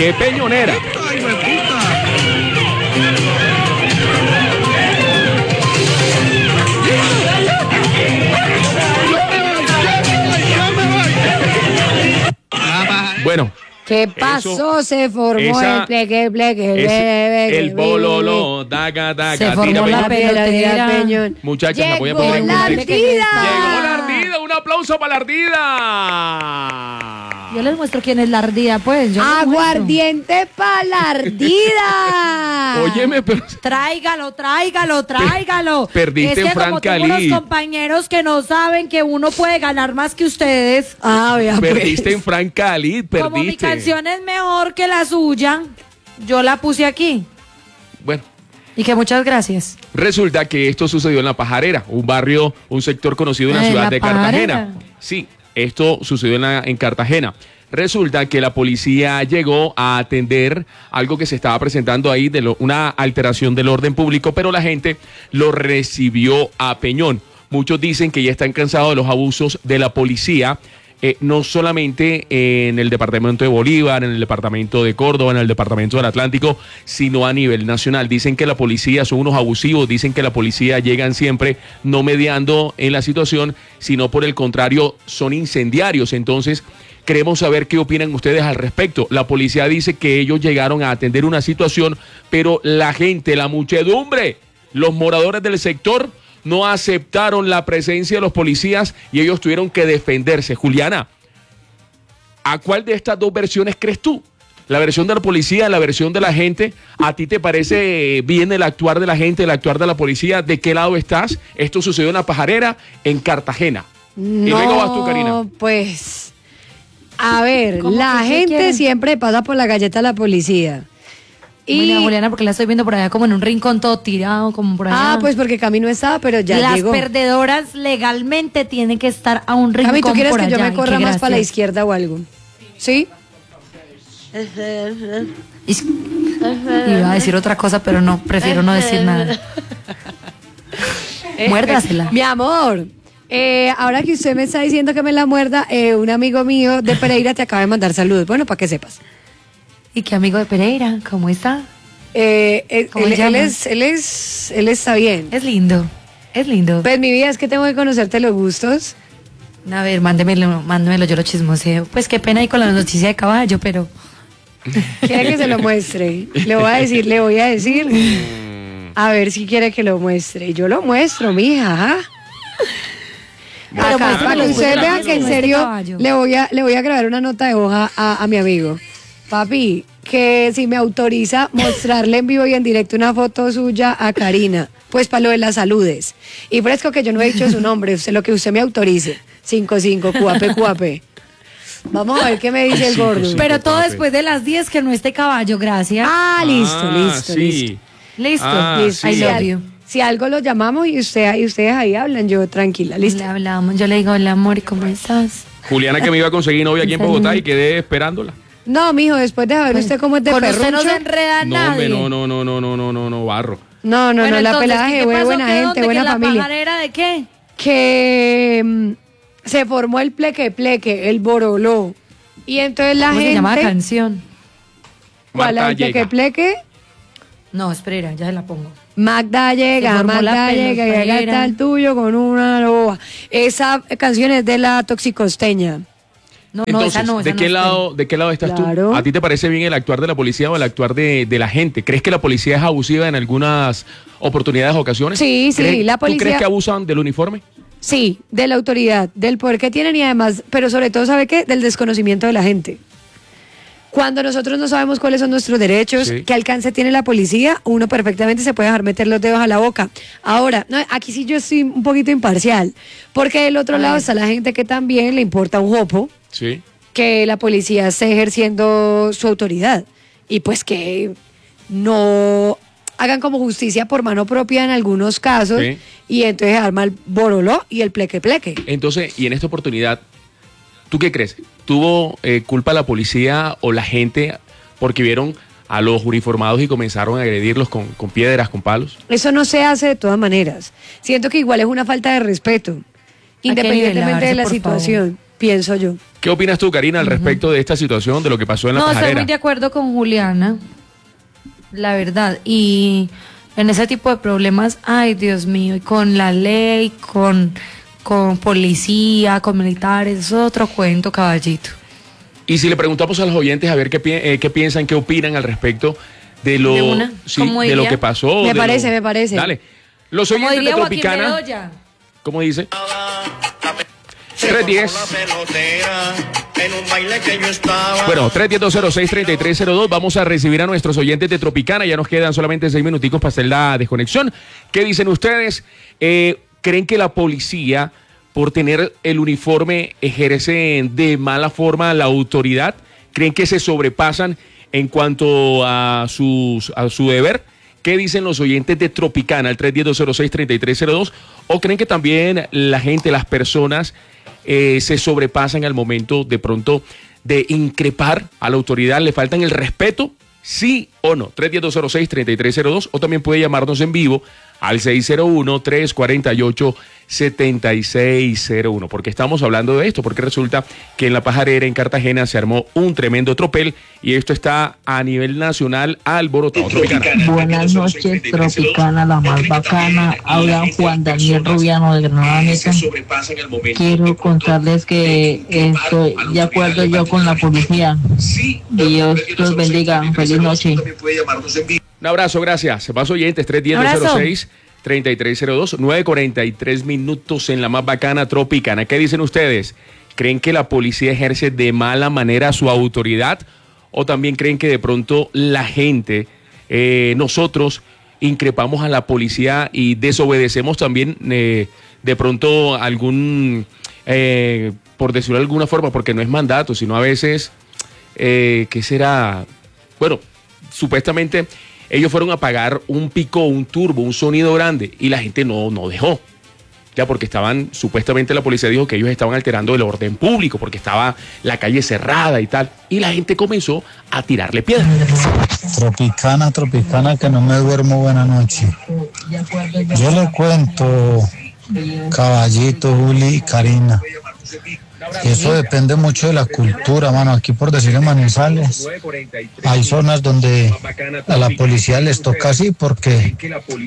¡Qué peñonera! ¡Ay, me puta! Bueno. ¿Qué pasó? Se formó el pleque. El bololo, daga, Se formó la pelotera. Muchachas, me voy a poner en contexto. Llegó la ardida. Un aplauso para la ardida. Yo les muestro quién es la ardida, pues. Aguardiente para la ardida. Óyeme, pero... Tráigalo. Perdiste en Fran Cali. Tengo unos compañeros que no saben que uno puede ganar más que ustedes. Vea, perdiste pues. en Fran Cali, perdiste. Como mi canción es mejor que la suya, yo la puse aquí. Bueno. Y que muchas gracias. Resulta que esto sucedió en La Pajarera, un barrio, un sector conocido en la ciudad de Cartagena. Sí, esto sucedió en Cartagena. Resulta que la policía llegó a atender algo que se estaba presentando ahí, una alteración del orden público, pero la gente lo recibió a peñón. Muchos dicen que ya están cansados de los abusos de la policía, no solamente en el departamento de Bolívar, en el departamento de Córdoba, en el departamento del Atlántico, sino a nivel nacional. Dicen que la policía son unos abusivos, dicen que la policía llegan siempre no mediando en la situación, sino por el contrario son incendiarios. Entonces, queremos saber qué opinan ustedes al respecto. La policía dice que ellos llegaron a atender una situación, pero la gente, la muchedumbre, los moradores del sector no aceptaron la presencia de los policías y ellos tuvieron que defenderse. Juliana, ¿a cuál de estas dos versiones crees tú? ¿La versión de la policía, la versión de la gente? ¿A ti te parece bien el actuar de la gente, el actuar de la policía? ¿De qué lado estás? Esto sucedió en La Pajarera, en Cartagena. No, y luego vas tú, Karina. Pues, a ver, ¿Cómo la que gente quieren? siempre pasa por la galleta de la policía. Y Mira, Juliana, porque la estoy viendo por allá como en un rincón todo tirado, como por allá. pues porque Cami no estaba, pero ya las llegó. perdedoras legalmente tienen que estar a un rincón Cami, ¿tú quieres por que yo allá? me corra Qué más para la gracias. izquierda o algo? ¿Sí? Iba a decir otra cosa, pero no, prefiero no decir nada. Muérdasela. Mi amor, ahora que usted me está diciendo que me la muerda, un amigo mío de Pereira te acaba de mandar saludos. Bueno, para que sepas. ¿Y qué amigo de Pereira? ¿Cómo está? ¿Cómo Él se llama? está bien. Es lindo, es lindo. Pues mi vida es que tengo que conocerte los gustos. A ver, mándemelo, yo lo chismoseo. Pues qué pena ahí con la noticia de caballo, pero... Quiere que se lo muestre. Le voy a decir. A ver si quiere que lo muestre. Yo lo muestro, mija. Ajá. Pero Acá, muéstrame para que los ustedes vean buenos que en de este serio caballo. le voy a grabar una nota de hoja a mi amigo. Papi, que si me autoriza mostrarle en vivo y en directo una foto suya a Karina, pues para lo de las saludes. Y fresco que yo no he dicho su nombre, lo que usted me autorice. 55, cuape. Vamos a ver qué me dice el gordo. Pero todo después de las 10 que no esté caballo, gracias. Listo. Sí. Listo. Sí. I Si, love you. si algo lo llamamos y ustedes ahí hablan, yo tranquila, listo. Le hablamos, yo le digo, hola amor, ¿y cómo estás? Juliana que me iba a conseguir novia aquí en Bogotá y quedé esperándola. No, mijo, después de ver usted cómo es de Con usted no perrucho. se enreda No, nadie. hombre, no, barro. No, Bueno, la entonces, pelaje, ¿qué pasó? buena ¿Qué gente, dónde? buena ¿Que familia. ¿La pajarera de qué? Que se formó el pleque, el boroló. Y entonces la ¿Cómo gente... se llama la canción? ¿Cuál? Marta ¿El llega. pleque? No, espera, ya se la pongo. Magda Se llega, formó la Magda llega, llega pelotera. hasta el tuyo con una loba. Esa canción es de la Toxicosteña. No, Entonces, esa no, esa ¿de no qué está. ¿de qué lado estás Claro. tú? ¿A ti te parece bien el actuar de la policía o el actuar de la gente? ¿Crees que la policía es abusiva en algunas oportunidades o ocasiones? Sí, la ¿Tú policía... crees que abusan del uniforme? Sí, de la autoridad, del poder que tienen y además, pero sobre todo, ¿sabe qué? Del desconocimiento de la gente. Cuando nosotros no sabemos cuáles son nuestros derechos, Sí. qué alcance tiene la policía, uno perfectamente se puede dejar meter los dedos a la boca. Ahora, no, aquí sí yo estoy un poquito imparcial, porque del otro lado está la gente que también le importa un jopo Sí. que la policía esté ejerciendo su autoridad y pues que no hagan como justicia por mano propia en algunos casos Sí. y entonces arma el boroló y el pleque. Entonces, y en esta oportunidad, ¿tú qué crees? ¿Tuvo culpa la policía o la gente porque vieron a los uniformados y comenzaron a agredirlos con piedras, con palos? Eso no se hace de todas maneras. Siento que igual es una falta de respeto, que independientemente de nivelarse, la por situación, pienso yo. ¿Qué opinas tú, Karina, al respecto de esta situación, de lo que pasó en la No, pajarera? estoy muy de acuerdo con Juliana, la verdad. Y en ese tipo de problemas, ay, Dios mío, y con la ley, con policía, con militares, eso es otro cuento, caballito. Y si le preguntamos a los oyentes a ver qué piensan, qué opinan al respecto de lo, de lo que pasó. Me parece. Dale. Los oyentes de Tropicana. ¿Cómo dice? 310. Bueno, 310-206-3302. Vamos a recibir a nuestros oyentes de Tropicana. Ya nos quedan solamente 6 minuticos para hacer la desconexión. ¿Qué dicen ustedes? ¿Creen que la policía, por tener el uniforme, ejerce de mala forma la autoridad? ¿Creen que se sobrepasan en cuanto a su deber? ¿Qué dicen los oyentes de Tropicana, al 310-206-3302? ¿O creen que también la gente, las personas, se sobrepasan al momento de pronto de increpar a la autoridad? ¿Le faltan el respeto? ¿Sí o no? 310-206-3302, o también puede llamarnos en vivo al 601-348-7601, porque estamos hablando de esto, porque resulta que en La Pajarera, en Cartagena, se armó un tremendo tropel y esto está a nivel nacional alborotado. Buenas noches, Tropicana, la más bacana. Habla Juan Daniel Rubiano de Granada Meta. Quiero contarles que estoy de acuerdo yo con la policía. Dios los bendiga. Feliz noche. Un abrazo, gracias. Más oyentes, 310-206-3302, 9:43 minutos en la más bacana Tropicana. ¿Qué dicen ustedes? ¿Creen que la policía ejerce de mala manera su autoridad? ¿O también creen que de pronto la gente, nosotros, increpamos a la policía y desobedecemos también de pronto algún, por decirlo de alguna forma, porque no es mandato, sino a veces, ¿qué será? Bueno, supuestamente ellos fueron a pagar un pico, un turbo, un sonido grande y la gente no dejó. Ya porque supuestamente la policía dijo que ellos estaban alterando el orden público porque estaba la calle cerrada y tal. Y la gente comenzó a tirarle piedras. Tropicana, que no me duermo, buena noche. Yo le cuento, Caballito, Juli y Karina. Eso depende mucho de la cultura, mano. Aquí, por decir, en Manizales hay zonas donde a la policía les toca así porque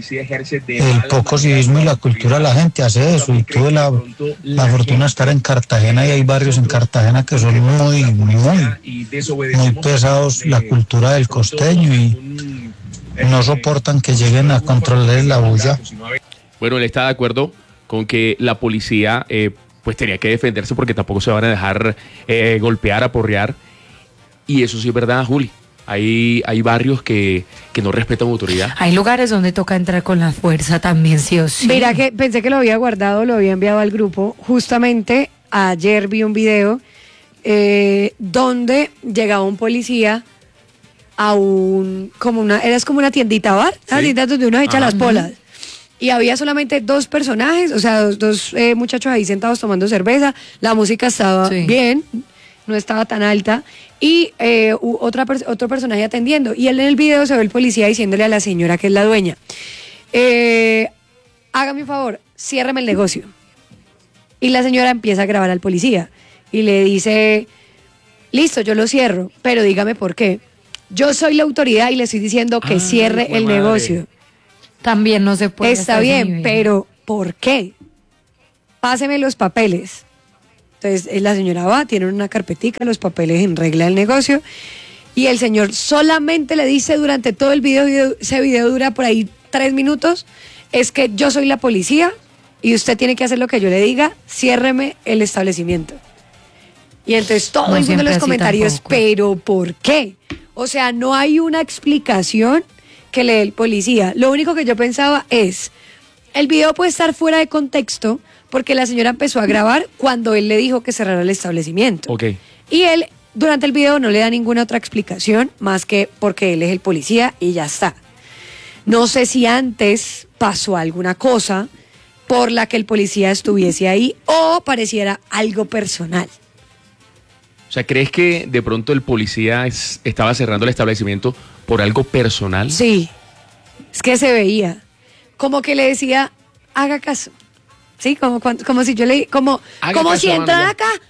el poco civismo y la cultura de la gente hace eso. Y tuve la fortuna de estar en Cartagena y hay barrios en Cartagena que son muy pesados, la cultura del costeño, y no soportan que lleguen a controlar la bulla. Bueno, él está de acuerdo con que la policía pues tenía que defenderse porque tampoco se van a dejar golpear, aporrear. Y eso sí es verdad, Juli. Hay barrios que no respetan autoridad. Hay lugares donde toca entrar con la fuerza también, sí o sí. Mira que pensé que lo había guardado, lo había enviado al grupo. Justamente ayer vi un video donde llegaba un policía a era como una tiendita bar, sí, donde uno echa las polas. Y había solamente 2 personajes, o sea, dos muchachos ahí sentados tomando cerveza. La música estaba bien, no estaba tan alta. Y otro personaje atendiendo. Y él en el video se ve el policía diciéndole a la señora, que es la dueña, hágame un favor, ciérreme el negocio. Y la señora empieza a grabar al policía y le dice, listo, yo lo cierro, pero dígame por qué. Yo soy la autoridad y le estoy diciendo que cierre el negocio. También no se puede. Está bien, pero ¿por qué? Páseme los papeles. Entonces la señora va, tiene una carpetica, los papeles en regla del negocio, y el señor solamente le dice durante todo el video, ese video dura por ahí 3 minutos, es que yo soy la policía y usted tiene que hacer lo que yo le diga, ciérreme el establecimiento. Y entonces todo el mundo en los comentarios, tampoco. ¿Pero por qué? O sea, no hay una explicación que le dé el policía. Lo único que yo pensaba es, el video puede estar fuera de contexto porque la señora empezó a grabar cuando él le dijo que cerrara el establecimiento. Okay. Y él durante el video no le da ninguna otra explicación más que porque él es el policía y ya está. No sé si antes pasó alguna cosa por la que el policía estuviese ahí o pareciera algo personal. O sea, ¿crees que de pronto el policía estaba cerrando el establecimiento por algo personal? Sí, es que se veía. Como que le decía, haga caso. Sí, como si yo le como si entran acá,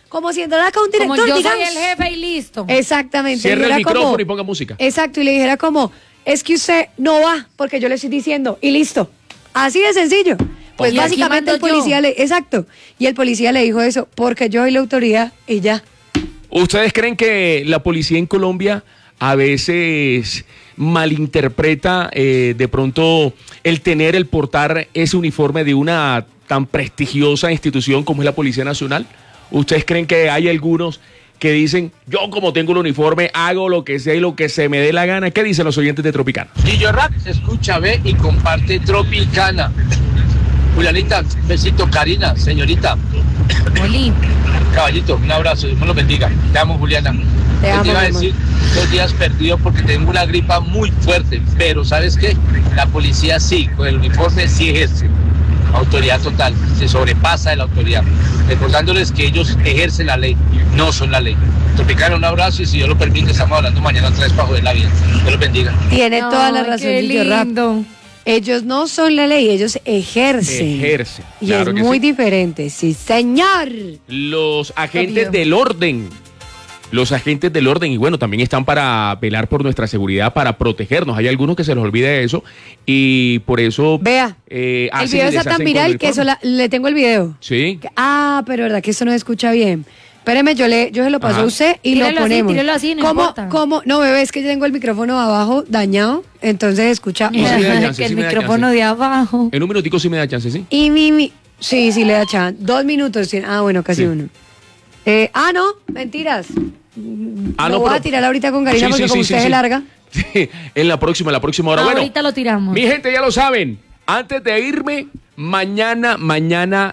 como si entrara acá un Como director, yo digamos. soy el jefe y listo. Exactamente. Cierre el dijera micrófono como- y ponga música. Exacto, y le dijera como, es que usted no va, porque yo le estoy diciendo, y listo. Así de sencillo. Pues Y aquí básicamente el mando yo. policía exacto. Y el policía le dijo eso, porque yo soy la autoridad y ya. ¿Ustedes creen que la policía en Colombia a veces malinterpreta de pronto el portar ese uniforme de una tan prestigiosa institución como es la Policía Nacional? ¿Ustedes creen que hay algunos que dicen, yo como tengo el uniforme, hago lo que sea y lo que se me dé la gana? ¿Qué dicen los oyentes de Tropicana? Gillo Rap se escucha, ve y comparte Tropicana. Julianita, besito, Karina, señorita, Oli, caballito, un abrazo, Dios me lo bendiga. Te amo, Juliana. Te amo, Te iba a mi amor. decir 2 días perdido porque tengo una gripa muy fuerte, pero ¿sabes qué? La policía sí, con el uniforme sí ejerce autoridad total, se sobrepasa de la autoridad, recordándoles que ellos ejercen la ley, no son la ley. Tropicana, un abrazo y si Dios lo permite estamos hablando mañana otra vez para joder la vida. Dios los bendiga. Tiene toda la ay, razón, qué Gillo Rap. lindo. Ellos no son la ley, ellos ejercen. Ejercen, Y claro es que muy sí. diferente, sí, señor. Los agentes Obvio. del orden. Los agentes del orden, y bueno, también están para velar por nuestra seguridad, para protegernos. Hay algunos que se les olvida eso y por eso Vea, el hacen video y está tan deshacen con viral el que eso uniforme. le tengo el video. Sí. Pero verdad que eso no se escucha bien. Espéreme, yo se lo paso Ajá. a usted y Tírelo lo así, ponemos. tírelo así, no ¿Cómo, importa. cómo? No, bebé, es que yo tengo el micrófono abajo dañado, entonces escucha. Sí, me da chance, que el sí me da micrófono chance. de abajo. En un minutico sí me da chance, ¿sí? Y sí, le da chance. 2 minutos. Bueno, casi Sí. uno. No, mentiras. Ah, Lo no, voy a pero- tirar ahorita con Karina Sí, porque sí, como sí, usted sí, se sí. larga. Sí, en la próxima hora. Bueno, Ahorita lo tiramos. mi gente ya lo saben. Antes de irme, mañana, no.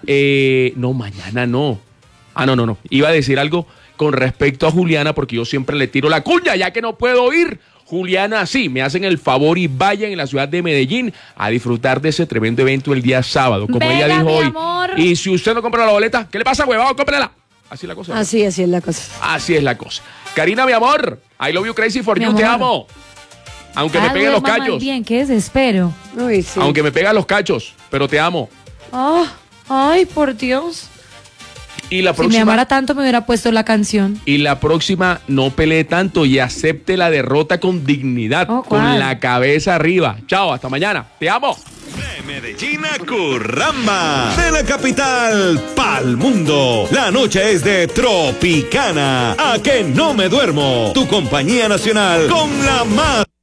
No. Iba a decir algo con respecto a Juliana porque yo siempre le tiro la cuña ya que no puedo ir. Juliana, sí, me hacen el favor y vayan en la ciudad de Medellín a disfrutar de ese tremendo evento el día sábado, como Venga, ella dijo mi hoy. amor. Y si usted no compra la boleta, ¿qué le pasa, huevado? Cómprala. Así es la cosa. Así es la cosa. Así es la cosa. Karina, mi amor, I love you crazy for Mi you, te amor. amo. Aunque me peguen los duerma más cachos. bien, qué desespero. Uy, sí. Aunque me pegan los cachos, pero te amo. Ay, por Dios. Y la Si me próxima, amara tanto me hubiera puesto la canción. no pelee tanto y acepte la derrota con dignidad, Oh, con ¿cuál? la cabeza arriba. Chao, hasta mañana. Te amo. De Medellín a Curramba, de la capital pa'l mundo. La noche es de Tropicana. A que no me duermo. Tu compañía nacional con la más.